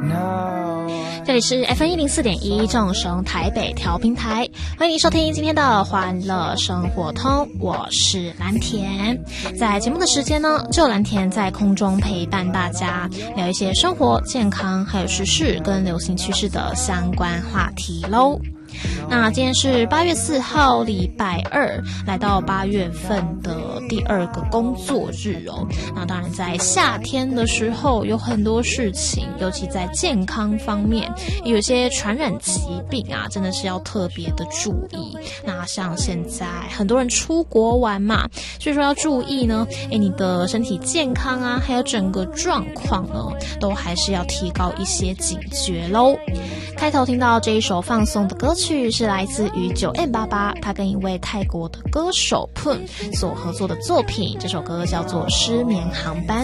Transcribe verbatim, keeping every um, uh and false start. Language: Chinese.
这里是 F M 一零四点一正声台北调频台，欢迎您收听今天的欢乐生活通，我是蓝田。在节目的时间呢，只有蓝田在空中陪伴大家，聊一些生活、健康还有时事跟流行趋势的相关话题咯。那今天是八月四号礼拜二，来到八月份的第二个工作日哦。那当然在夏天的时候有很多事情，尤其在健康方面，有些传染疾病啊，真的是要特别的注意。那像现在很多人出国玩嘛，所以说要注意呢，诶，你的身体健康啊，还有整个状况呢，都还是要提高一些警觉咯。开头听到这一首放松的歌曲是来自于 九 M 八八， 他跟一位泰国的歌手 Poon 所合作的作品，这首歌叫做《失眠航班》。